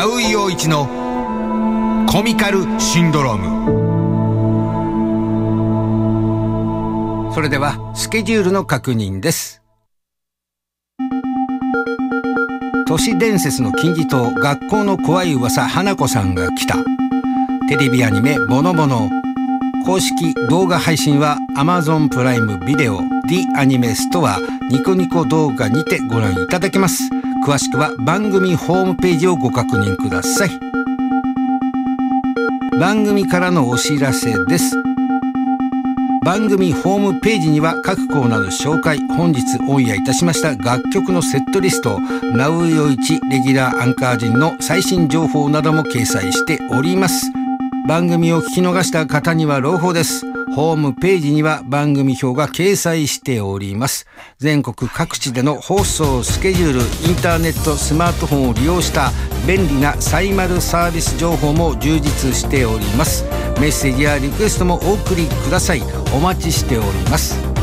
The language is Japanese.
ナウイ陽一のコミカルシンドローム。それではスケジュールの確認です。都市伝説の金字塔、学校の怖い噂、花子さんが来た。テレビアニメボノボノ。公式動画配信は Amazon プライムビデオ The アニメストアニコニコ動画にてご覧いただけます。詳しくは番組ホームページをご確認ください。番組からのお知らせです。番組ホームページには各コーナーの紹介、本日オンエアいたしました楽曲のセットリスト、ナウヨイチレギュラーアンカー陣の最新情報なども掲載しております。番組を聞き逃した方には朗報です。ホームページには番組表が掲載しております。全国各地での放送スケジュール、インターネット、スマートフォンを利用した便利なサイマルサービス情報も充実しております。メッセージやリクエストもお送りください。お待ちしております。